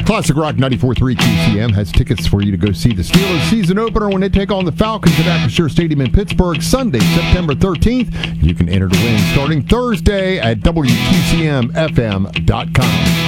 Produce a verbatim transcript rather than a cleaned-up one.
Classic Rock ninety-four point three Q C M has tickets for you to go see the Steelers season opener when they take on the Falcons at Acrisure Stadium in Pittsburgh Sunday, September thirteenth. You can enter to win starting Thursday at W Q C M F M dot com.